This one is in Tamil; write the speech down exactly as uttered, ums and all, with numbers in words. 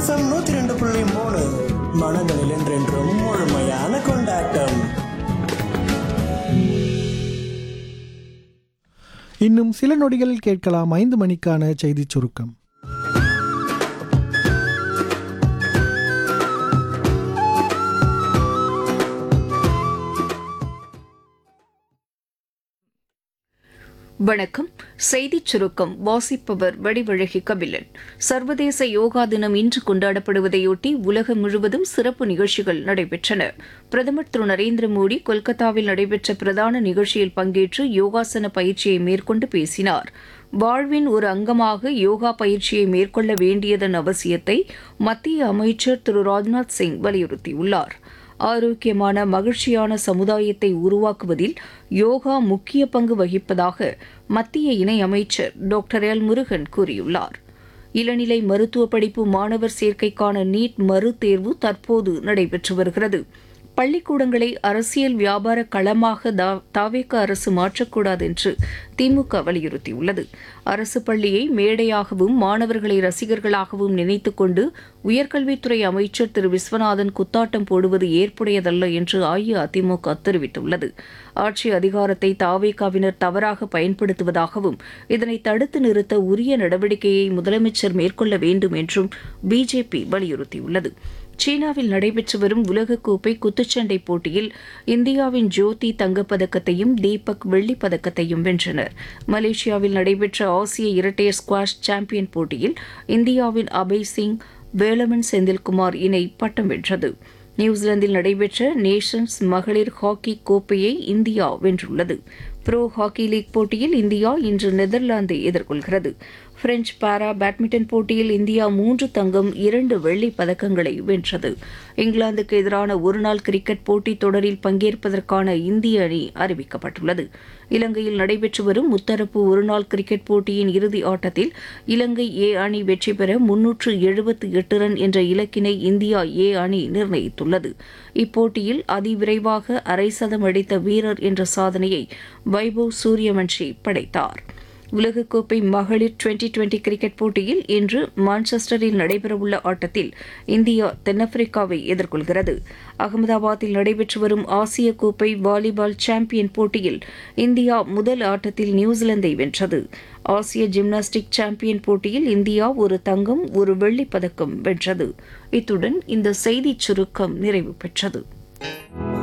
எஃப்எம் நூத்தி ரெண்டு புள்ளி மூணு மனங்களில் என்றென்றும் முழுமையான கொண்டாட்டம். இன்னும் சில நொடிகள் கேட்கலாம் ஐந்து மணிக்கான செய்தி சுருக்கம். வணக்கம். செய்திச் சுருக்கம் வாசிப்பவர் வடிவழகி கபிலன். சர்வதேச யோகா தினம் இன்று கொண்டாடப்படுவதையொட்டி உலகம் முழுவதும் சிறப்பு நிகழ்ச்சிகள் நடைபெற்றன. பிரதமர் திரு நரேந்திர மோடி கொல்கத்தாவில் நடைபெற்ற பிரதான நிகழ்ச்சியில் பங்கேற்று யோகாசன பயிற்சியை மேற்கொண்டு பேசினார். வாழ்வின் ஒரு அங்கமாக யோகா பயிற்சியை மேற்கொள்ள வேண்டியதன் அவசியத்தை மத்திய அமைச்சர் திரு ராஜ்நாத் சிங் வலியுறுத்தியுள்ளார். ஆரோக்கியமான மகிழ்ச்சியான சமுதாயத்தை உருவாக்குவதில் யோகா முக்கிய பங்கு வகிப்பதாக மத்திய இணையமைச்சர் டாக்டர் எல் முருகன் கூறியுள்ளார். இளநிலை மருத்துவ படிப்பு மாணவர் சேர்க்கைக்கான நீட் மறுதேர்வு தற்போது நடைபெற்று வருகிறது. பள்ளிக்கூடங்களை அரசியல் வியாபார களமாக தாவேக அரசு மாற்றக்கூடாது என்று திமுக வலியுறுத்தியுள்ளது. அரசு பள்ளியை மேடையாகவும் மாணவர்களை ரசிகர்களாகவும் நினைத்துக் கொண்டு உயர்கல்வித்துறை அமைச்சர் திரு விஸ்வநாதன் குத்தாட்டம் போடுவது ஏற்புடையதல்ல என்று அஇஅதிமுக தெரிவித்துள்ளது. ஆட்சி அதிகாரத்தை தாவேகாவினர் தவறாக பயன்படுத்துவதாகவும் இதனை தடுத்து நிறுத்த உரிய நடவடிக்கையை முதலமைச்சர் மேற்கொள்ள வேண்டும் என்றும் பிஜேபி வலியுறுத்தியுள்ளது. சீனாவில் நடைபெற்று வரும் உலகக்கோப்பை குத்துச்சண்டை போட்டியில் இந்தியாவின் ஜோதி தங்கப்பதக்கத்தையும் தீபக் வெள்ளிப் பதக்கத்தையும் வென்றனர். மலேசியாவில் நடைபெற்ற ஆசிய இரட்டையர் ஸ்குவாஷ் சாம்பியன் போட்டியில் இந்தியாவின் அபய் சிங் வேலமன் செந்தில்குமார் இணை பட்டம் வென்றது. நியூசிலாந்தில் நடைபெற்ற நேஷன்ஸ் மகளிர் ஹாக்கி கோப்பையை இந்தியா வென்றுள்ளது. புரோ ஹாக்கி லீக் போட்டியில் இந்தியா இன்று நெதர்லாந்தை எதிர்கொள்கிறது. பிரெஞ்ச் பாரா பேட்மிண்டன் போட்டியில் இந்தியா மூன்று தங்கம் இரண்டு வெள்ளிப் பதக்கங்களை வென்றது. இங்கிலாந்துக்கு எதிரான ஒருநாள் கிரிக்கெட் போட்டித் தொடரில் பங்கேற்பதற்கான இந்திய அணி அறிவிக்கப்பட்டுள்ளது. இலங்கையில் நடைபெற்று வரும் முத்தரப்பு ஒருநாள் கிரிக்கெட் போட்டியின் இறுதி ஆட்டத்தில் இலங்கை ஏ அணி வெற்றி பெற முன்னூற்று எழுபத்து எட்டு ரன் என்ற இலக்கினை இந்தியா ஏ அணி நிர்ணயித்துள்ளது. இப்போட்டியில் அதிவிரைவாக அரை சதம் அடித்த வீரர் என்ற சாதனையை வைபவ் சூரியவன்ஷி படைத்தார். உலகக்கோப்பை மகளிர் டுவெண்டி டுவெண்டி கிரிக்கெட் போட்டியில் இன்று மான்செஸ்டரில் நடைபெறவுள்ள ஆட்டத்தில் இந்தியா தென்னாப்பிரிக்காவை எதிர்கொள்கிறது. அகமதாபாத்தில் நடைபெற்று வரும் ஆசிய கோப்பை வாலிபால் சாம்பியன் போட்டியில் இந்தியா முதல் ஆட்டத்தில் நியூசிலாந்தை வென்றது. ஆசிய ஜிம்னாஸ்டிக் சாம்பியன் போட்டியில் இந்தியா ஒரு தங்கம் ஒரு வெள்ளிப் பதக்கம் வென்றது. இத்துடன் இந்த செய்திச் சுருக்கம் நிறைவு பெற்றது.